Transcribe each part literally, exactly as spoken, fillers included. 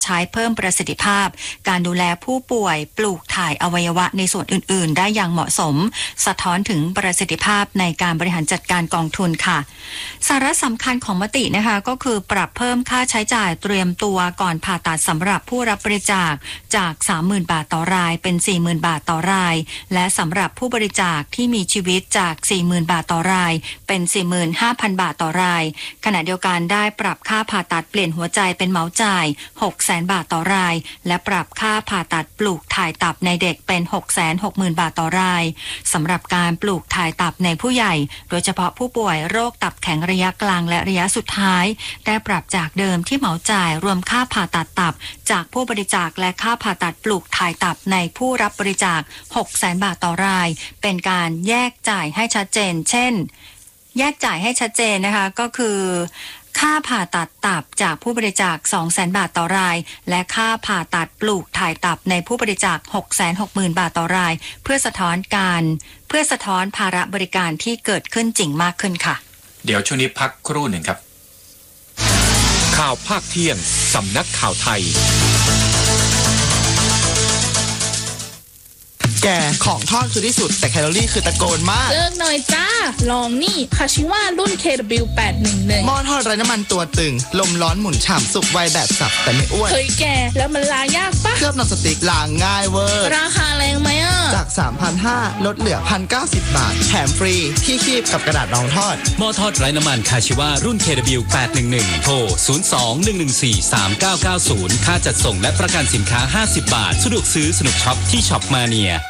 ใช้เพิ่มประสิทธิภาพการดูแลผู้ป่วยปลูกถ่ายอวัยวะในส่วนอื่นๆได้อย่างเหมาะสมสะท้อนถึงประสิทธิภาพในการบริหารจัดการกองทุนค่ะสาระสำคัญของมตินะคะก็คือปรับเพิ่มค่าใช้จ่ายเตรียมตัวก่อนผ่าตัดสำหรับผู้รับบริจาคจาก สามหมื่น บาทต่อรายเป็น สี่หมื่น บาทต่อรายและสำหรับผู้บริจาคที่มีชีวิตจาก สี่หมื่น บาทต่อรายเป็น สี่หมื่นห้าพัน บาทต่อรายขณะเดียวกันได้ปรับค่าผ่าตัดเปลี่ยนหัวใจเป็นเหมาจ่าย หกแสน บาทต่อรายและปรับค่าผ่าตัดปลูกถ่ายตับในเด็กเป็น หกแสนหกหมื่น บาทต่อรายสำหรับการปลูกถ่ายตับในผู้ใหญ่โดยเฉพาะผู้ป่วยโรคตับแข็งระยะกลางและระยะสุดท้ายได้ปรับจากเดิมที่เหมาจ่ายรวมค่าผ่าตัดตับจากผู้บริจาคและค่าผ่าตัดปลูกถ่ายตับในผู้รับบริจาค หกแสน บาทต่อรายเป็นการแยกจ่ายให้ชัดเจนเช่นแยกจ่ายให้ชัดเจนนะคะก็คือค่าผ่าตัดตับจากผู้บริจาค สองแสน บาทต่อรายและค่าผ่าตัดปลูกถ่ายตับในผู้บริจาค หกแสนหกหมื่น บาทต่อรายเพื่อสะท้อนการเพื่อสะท้อนภาระบริการที่เกิดขึ้นจริงมากขึ้นค่ะเดี๋ยวช่วงนี้พักครู่หนึ่งครับข่าวภาคเที่ยงสำนักข่าวไทยแกของทอดคือที่สุดแต่แคลอรี่คือตะโกนมากเลิกหน่อยจ้าลองนี่คาชิวารุ่น เค ดับเบิลยู แปดหนึ่งหนึ่งหม้อทอดไร้น้ำมันตัวตึงลมร้อนหมุนฉ่ำสุกไวแบบสับแต่ไม่อ้วนเฮ้ยแกแล้วมันล้างยากปะเคลือบนอนสติ๊กล้างง่ายเวอร์ราคาแรงไหมอ่ะจาก สามพันห้าร้อย ลดเหลือ หนึ่งพันเก้าสิบ บาทแถมฟรีที่คีบกับกระดาษรองทอดหม้อทอดไร้น้ำมันคาชิวารุ่น เค ดับเบิลยู แปดหนึ่งหนึ่ง โทร ศูนย์ สอง หนึ่ง หนึ่ง สี่ สาม เก้า เก้า ศูนย์ ค่าจัดส่งและประกันสินค้าห้าสิบบาทสะดวกซื้อสนุกช็อปที่ช็อปมาเนีย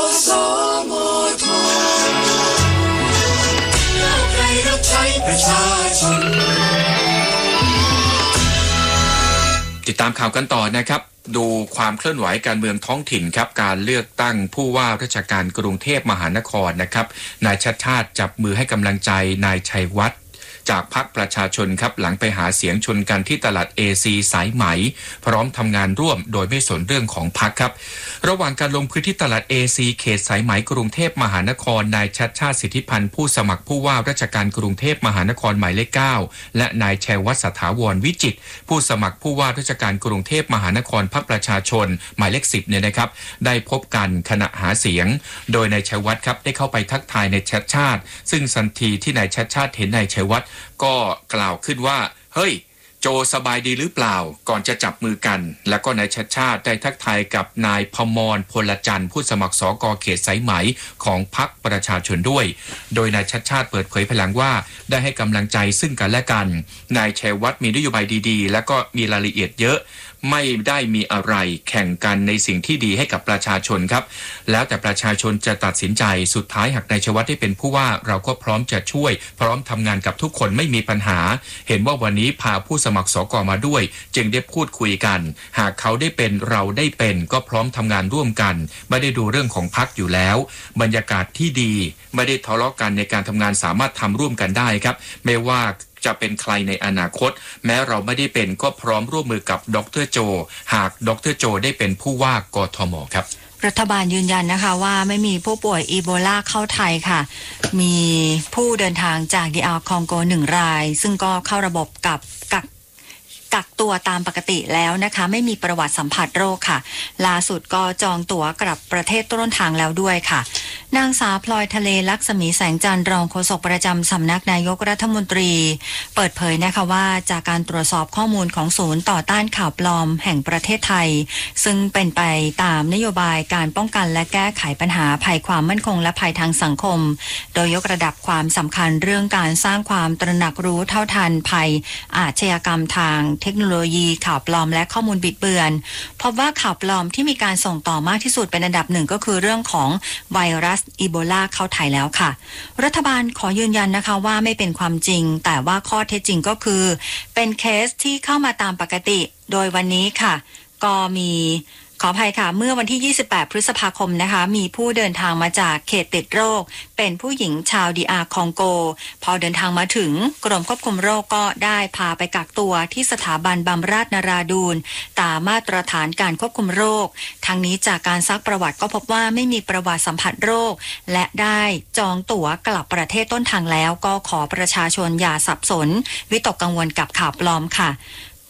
ติดตามข่าวกันต่อนะครับดูความเคลื่อนไหวการเมืองท้องถิ่นครับการเลือกตั้งผู้ว่าราชการกรุงเทพมหานครนะครับนายชัชชาติจับมือให้กำลังใจนายชัยวัฒน์จากพรรคประชาชนครับหลังไปหาเสียงชนกันที่ตลาด เอ ซี สายไหมพร้อมทำงานร่วมโดยไม่สนเรื่องของพรรคครับระหว่างการลงพื้นที่ตลาด เอ ซี เขตสายไหมกรุงเทพมหานครนายชัชชาติสิทธิพันธ์ผู้สมัครผู้ว่าราชการกรุงเทพมหานครหมายเลขเก้าและนายชัยวัฒน์สถาวรวิจิตรผู้สมัครผู้ว่าราชการกรุงเทพมหานครพรรคประชาชนหมายเลขสิบเนี่ยนะครับได้พบกันขณะหาเสียงโดยนายชัยวัฒน์ครับได้เข้าไปทักทายนายชัชชาติซึ่งทันทีที่นายชัชชาติเห็นนายชัยวัฒน์ก็กล่าวขึ้นว่าเฮ้ยโจสบายดีหรือเปล่าก่อนจะจับมือกันแล้วก็นายชัชชาติได้ทักทายกับนายพมรพลจันทร์ผู้สมัครสกเขตสายไหมของพรรคประชาชนด้วยโดยนายชัชชาติเปิดเผยภายหลังว่าได้ให้กำลังใจซึ่งกันและกันนายชัยวัฒน์มีนโยบายดีๆและก็มีรายละเอียดเยอะไม่ได้มีอะไรแข่งกันในสิ่งที่ดีให้กับประชาชนครับแล้วแต่ประชาชนจะตัดสินใจสุดท้ายหากนายชัยวัฒน์ได้เป็นผู้ว่าเราก็พร้อมจะช่วยพร้อมทำงานกับทุกคนไม่มีปัญหาเห็นว่าวันนี้พาผู้สมัครสกมาด้วยจึงได้พูดคุยกันหากเขาได้เป็นเราได้เป็นก็พร้อมทำงานร่วมกันไม่ได้ดูเรื่องของพรรคอยู่แล้วบรรยากาศที่ดีไม่ได้ทะเลาะกันในการทำงานสามารถทำร่วมกันได้ครับไม่ว่าจะเป็นใครในอนาคตแม้เราไม่ได้เป็นก็พร้อมร่วมมือกับดร.โจหากดร.โจได้เป็นผู้ว่ากทม.ครับรัฐบาลยืนยันนะคะว่าไม่มีผู้ป่วยอีโบลาเข้าไทยค่ะมีผู้เดินทางจากดีอาร์คองโกหนึ่งรายซึ่งก็เข้าระบบกับกักกักตัวตามปกติแล้วนะคะไม่มีประวัติสัมผัสโรคค่ะล่าสุดก็จองตั๋วกลับประเทศต้นทางแล้วด้วยค่ะนางสาวพลอยทะเลลักษมีแสงจันทร์รองโฆษกประจำสำนักนายกรัฐมนตรีเปิดเผยนะคะว่าจากการตรวจสอบข้อมูลของศูนย์ต่อต้านข่าวปลอมแห่งประเทศไทยซึ่งเป็นไปตามนโยบายการป้องกันและแก้ไขปัญหาภัยความมั่นคงและภัยทางสังคมโดยยกระดับความสำคัญเรื่องการสร้างความตระหนักรู้เท่าทันภัยอาชญากรรมทางเทคโนโลยีข่าวปลอมและข้อมูลบิดเบือนพบว่าข่าวปลอมที่มีการส่งต่อมากที่สุดเป็นอันดับหนึ่งก็คือเรื่องของไวรัสอีโบลาเข้าไทยแล้วค่ะรัฐบาลขอยืนยันนะคะว่าไม่เป็นความจริงแต่ว่าข้อเท็จจริงก็คือเป็นเคสที่เข้ามาตามปกติโดยวันนี้ค่ะก็มีขออภัยค่ะเมื่อวันที่ยี่สิบแปดพฤษภาคมนะคะมีผู้เดินทางมาจากเขตติดโรคเป็นผู้หญิงชาวดีอาร์คองโกพอเดินทางมาถึงกรมควบคุมโรคก็ได้พาไปกักตัวที่สถาบันบำราศนราดูนตามมาตรฐานการควบคุมโรคทั้งนี้จากการซักประวัติก็พบว่าไม่มีประวัติสัมผัสโรคและได้จองตั๋วกลับประเทศต้นทางแล้วก็ขอประชาชนอย่าสับสนวิตกกังวลกับข่าวปลอมค่ะ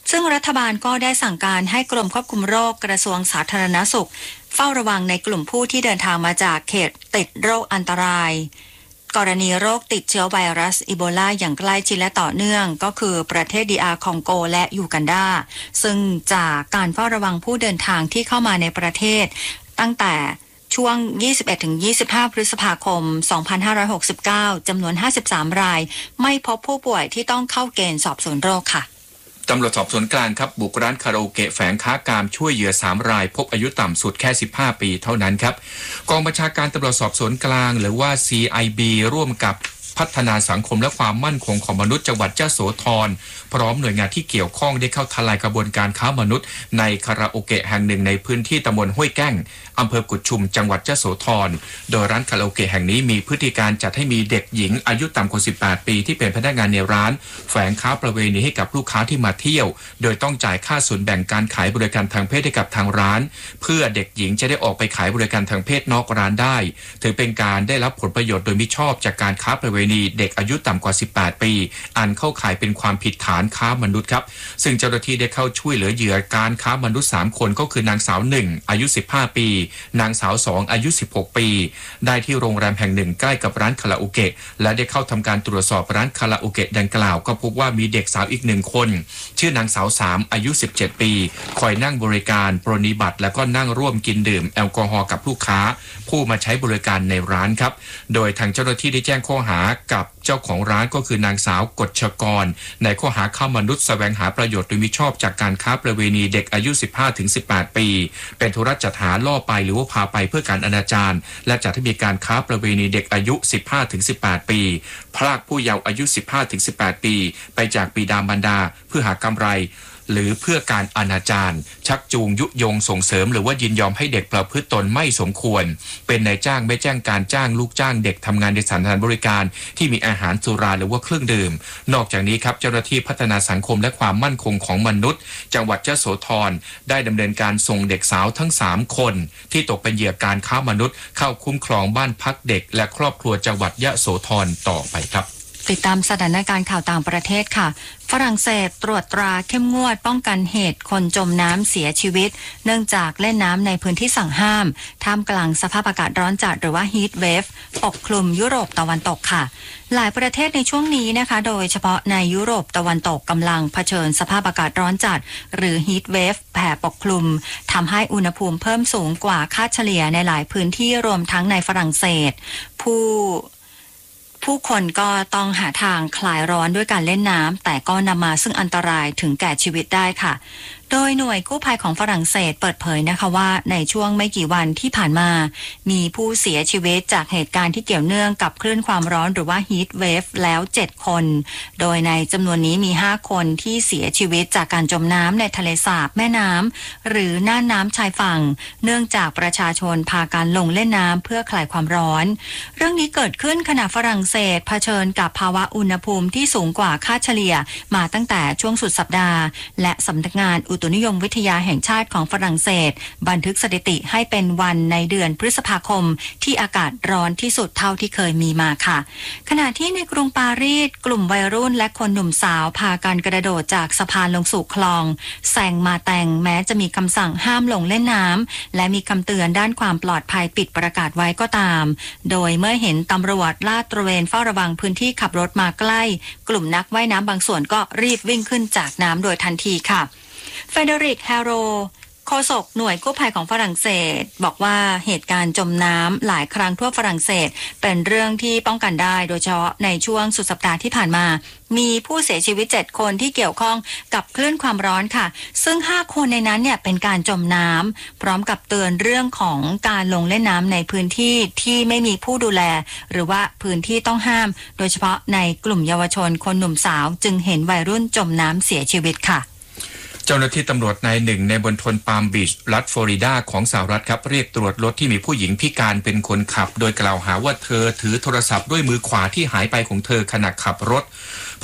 ซึ่งรัฐบาลก็ได้สั่งการให้กรมควบคุมโรคกระทรวงสาธารณสุขเฝ้าระวังในกลุ่มผู้ที่เดินทางมาจากเขตติดโรคอันตรายกรณีโรคติดเชื้อไวรัสอีโบลาอย่างใกล้ชิดและต่อเนื่องก็คือประเทศดีอาร์คองโกและยูกันดาซึ่งจากการเฝ้าระวังผู้เดินทางที่เข้ามาในประเทศตั้งแต่ช่วง ยี่สิบเอ็ดถึงยี่สิบห้า พฤษภาคม สองพันห้าร้อยหกสิบเก้า จำนวน ห้าสิบสาม รายไม่พบผู้ป่วยที่ต้องเข้าเกณฑ์สอบสวนโรคค่ะตำรวจสอบสวนกลางครับบุกร้านคาราโอเกะแฝงค้ากามช่วยเหยื่อสามรายพบอายุต่ำสุดแค่สิบห้าปีเท่านั้นครับกองบัญชาการตำรวจสอบสวนกลางหรือว่า ซี ไอ บี ร่วมกับพัฒนาสังคมและความมั่นคงของมนุษย์จังหวัดยโสธรพร้อมหน่วยงานที่เกี่ยวข้องได้เข้าทลายกระบวนการค้ามนุษย์ในคาราโอเกะแห่งหนึ่งในพื้นที่ตำบลห้วยแก้งอำเภอกุดชุมจังหวัดยโสธรโดยร้านคาราโอเกะแห่งนี้มีพฤติการจัดให้มีเด็กหญิงอายุต่ำกว่าสิบแปดปีที่เป็นพนักงานในร้านแฝงค้าประเวณีให้กับลูกค้าที่มาเที่ยวโดยต้องจ่ายค่าส่วนแบ่งการขายบริการทางเพศให้กับทางร้านเพื่อเด็กหญิงจะได้ออกไปขายบริการทางเพศนอกร้านได้ถือเป็นการได้รับผลประโยชน์โดยมิชอบจากการค้าประเวณีเด็กอายุต่ำกว่าสิบแปดปีอันเข้าข่ายเป็นความผิดฐานค้ามนุษย์ครับซึ่งเจ้าหน้าที่ได้เข้าช่วยเหลือเหยื่อการค้ามนุษย์สามคนก็คือนางสาวหนึ่งอายุสิบห้าปีนางสาวสองอายุสิบหกปีได้ที่โรงแรมแห่งหนึ่งใกล้กับร้านคาราโอเกะและได้เข้าทำการตรวจสอบร้านคาราโอเกะดังกล่าวก็พบว่ามีเด็กสาวอีกหนึ่งคนชื่อนางสาวสามอายุสิบเจ็ดปีคอยนั่งบริการปรนนิบัติแล้วก็นั่งร่วมกินดื่มแอลกอฮอล์กับลูกค้าผู้มาใช้บริการในร้านครับโดยทางเจ้าหน้าที่ได้แจ้งข้อหากับเจ้าของร้านก็คือนางสาวกฎชกรในข้อหาค้ามนุษย์แสวงหาประโยชน์โดยมิชอบจากการค้าประเวณีเด็กอายุ สิบห้าถึงสิบแปด ปีเป็นธุระจัดหาล่อไปหรือว่าพาไปเพื่อการอนาจารและจัดให้มีการค้าประเวณีเด็กอายุ สิบห้าถึงสิบแปด ปีพรากผู้เยาว์อายุ สิบห้าถึงสิบแปด ปีไปจากบิดามารดาเพื่อหากำไรหรือเพื่อการอนาจารชักจูงยุยงส่งเสริมหรือว่ายินยอมให้เด็กประพฤติตนไม่สมควรเป็นนายจ้างไม่แจ้งการจ้างลูกจ้างเด็กทำงานในสถานบริการที่มีอาหารสุราหรือว่าเครื่องดื่มนอกจากนี้ครับเจ้าหน้าที่พัฒนาสังคมและความมั่นคงของมนุษย์จังหวัดยโสธรได้ดำเนินการส่งเด็กสาวทั้งสามคนที่ตกเป็นเหยื่อการค้ามนุษย์เข้าคุ้มครองบ้านพักเด็กและครอบครัวจังหวัดยโสธรต่อไปครับติดตามสถานการณ์ข่าวต่างประเทศค่ะฝรั่งเศสตรวจตราเข้มงวดป้องกันเหตุคนจมน้ำเสียชีวิตเนื่องจากเล่นน้ำในพื้นที่สั่งห้ามท่ามกลางสภาพอากาศร้อนจัดหรือว่าฮีทเวฟปกคลุมยุโรปตะวันตกค่ะหลายประเทศในช่วงนี้นะคะโดยเฉพาะในยุโรปตะวันตกกำลังเผชิญสภาพอากาศร้อนจัดหรือฮีทเวฟแผ่ปกคลุมทำให้อุณหภูมิเพิ่มสูงกว่าค่าเฉลี่ยในหลายพื้นที่รวมทั้งในฝรั่งเศสผู้ผู้คนก็ต้องหาทางคลายร้อนด้วยการเล่นน้ำแต่ก็นำมาซึ่งอันตรายถึงแก่ชีวิตได้ค่ะโดยหน่วยกู้ภัยของฝรั่งเศสเปิดเผยนะคะว่าในช่วงไม่กี่วันที่ผ่านมามีผู้เสียชีวิตจากเหตุการณ์ที่เกี่ยวเนื่องกับคลื่นความร้อนหรือว่าฮีทเวฟแล้วเจ็ดคนโดยในจำนวนนี้มีห้าคนที่เสียชีวิตจากการจมน้ำในทะเลสาบแม่น้ำหรือน่านน้ำชายฝั่งเนื่องจากประชาชนพากันลงเล่นน้ำเพื่อคลายความร้อนเรื่องนี้เกิดขึ้นขณะฝรั่งเศสเผชิญกับภาวะอุณหภูมิที่สูงกว่าค่าเฉลี่ยมาตั้งแต่ช่วงสุดสัปดาห์และสำนักงานอุตุนิยมวิทยาแห่งชาติของฝรั่งเศสบันทึกสถิติให้เป็นวันในเดือนพฤษภาคมที่อากาศร้อนที่สุดเท่าที่เคยมีมาค่ะขณะที่ในกรุงปารีสกลุ่มวัยรุ่นและคนหนุ่มสาวพากันกระโดดจากสะพานลงสู่คลองแซงมาแตงแม้จะมีคำสั่งห้ามลงเล่นน้ำและมีคำเตือนด้านความปลอดภัยปิดประกาศไว้ก็ตามโดยเมื่อเห็นตำรวจลาดตระเวนเฝ้าระวังพื้นที่ขับรถมาใกล้กลุ่มนักว่ายน้ำบางส่วนก็รีบวิ่งขึ้นจากน้ำโดยทันทีค่ะเฟเดริก แฮโรโฆษกหน่วยกู้ภัยของฝรั่งเศสบอกว่าเหตุการณ์จมน้ำหลายครั้งทั่วฝรั่งเศสเป็นเรื่องที่ป้องกันได้โดยเฉพาะในช่วงสุดสัปดาห์ที่ผ่านมามีผู้เสียชีวิตเจ็ดคนที่เกี่ยวข้องกับคลื่นความร้อนค่ะซึ่งห้าคนในนั้นเนี่ยเป็นการจมน้ำพร้อมกับเตือนเรื่องของการลงเล่นน้ำในพื้นที่ที่ไม่มีผู้ดูแลหรือว่าพื้นที่ต้องห้ามโดยเฉพาะในกลุ่มเยาวชนคนหนุ่มสาวจึงเห็นวัยรุ่นจมน้ำเสียชีวิตค่ะเจ้าหน้าที่ตำรวจนายหนึ่งในมณฑลปาล์มบีชรัฐฟลอริดาของสหรัฐครับเรียกตรวจรถที่มีผู้หญิงพิการเป็นคนขับโดยกล่าวหาว่าเธอถือโทรศัพท์ด้วยมือขวาที่หายไปของเธอขณะขับรถ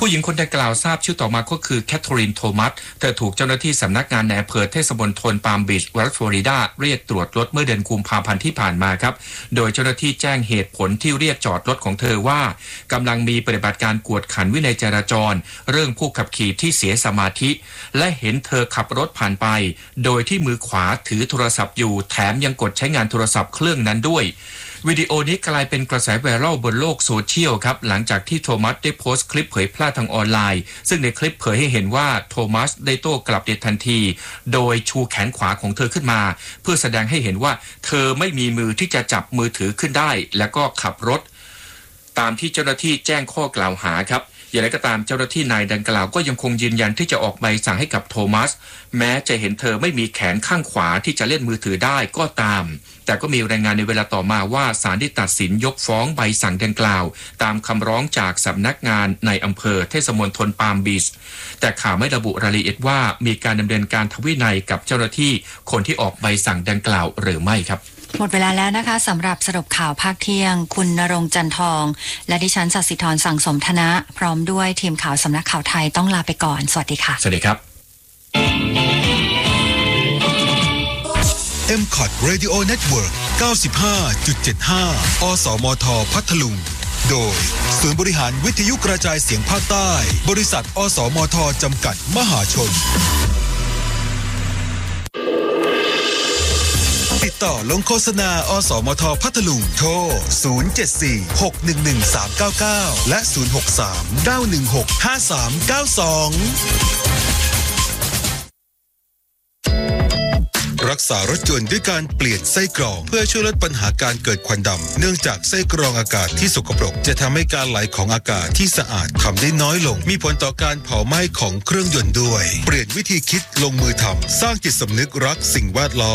ผู้หญิงคนดังกล่าวทราบชื่อต่อมาก็คือแคทเธอรีนโทมัสเธอถูกเจ้าหน้าที่สำนักงานในอำเภอเทศมณฑลปาล์มบีชรัฐฟลอริดาเรียกตรวจรถเมื่อเดือนกุมภาพันธ์ที่ผ่านมาครับโดยเจ้าหน้าที่แจ้งเหตุผลที่เรียกจอดรถของเธอว่ากำลังมีปฏิบัติการกวดขันวินัยจราจรเรื่องผู้ขับขี่ที่เสียสมาธิและเห็นเธอขับรถผ่านไปโดยที่มือขวาถือโทรศัพท์อยู่แถมยังกดใช้งานโทรศัพท์เครื่องนั้นด้วยวิดีโอนี้กลายเป็นกระแสไวรัลบนโลกโซเชียลครับหลังจากที่โทมัสได้โพสต์คลิปเผยแพร่ทางออนไลน์ซึ่งในคลิปเผยให้เห็นว่าโทมัสได้โต้กลับในทันทีโดยชูแขนขวาของเธอขึ้นมาเพื่อแสดงให้เห็นว่าเธอไม่มีมือที่จะจับมือถือขึ้นได้แล้วก็ขับรถตามที่เจ้าหน้าที่แจ้งข้อกล่าวหาครับอย่างไรก็ตามเจ้าหน้าที่นายดังกล่าวก็ยังคงยืนยันที่จะออกใบสั่งให้กับโทมัสแม้จะเห็นเธอไม่มีแขนข้างขวาที่จะเล่นมือถือได้ก็ตามแต่ก็มีรายงานในเวลาต่อมาว่าศาลได้ตัดสินยกฟ้องใบสั่งดังกล่าวตามคำร้องจากสำนักงานในอำเภอเทศมณฑลปาล์มบีชแต่ข่าวไม่ระบุรายละเอียดว่ามีการดำเนินการทางวินัยกับเจ้าหน้าที่คนที่ออกใบสั่งดังกล่าวหรือไม่ครับหมดเวลาแล้วนะคะสำหรับสรุปข่าวภาคเที่ยงคุณณรงค์จันทองและดิฉันสัสิธรสั่งสมธนะพร้อมด้วยทีมข่าวสำนักข่าวไทยต้องลาไปก่อนสวัสดีค่ะสวัสดีครับเอ็ม ซี โอ ที Radio Network เก้าสิบห้าจุดเจ็ดห้า อสมท พัทลุงโดยศูนย์บริหารวิทยุกระจายเสียงภาคใต้บริษัทอสมทจำกัดมหาชนติดต่อลงโฆษณาอสมทพัทลุงโทรศูนย์ เจ็ด สี่ หก หนึ่ง หนึ่ง สาม เก้า เก้าและศูนย์ หก สาม เก้า หนึ่ง หก ห้า สาม เก้า สองรักษารถยนต์ด้วยการเปลี่ยนไส้กรองเพื่อช่วยลดปัญหาการเกิดควันดำเนื่องจากไส้กรองอากาศที่สกปรกจะทำให้การไหลของอากาศที่สะอาดทำได้น้อยลงมีผลต่อการเผาไหม้ของเครื่องยนต์ด้วยเปลี่ยนวิธีคิดลงมือทำสร้างจิตสำนึกรักสิ่งแวดล้อม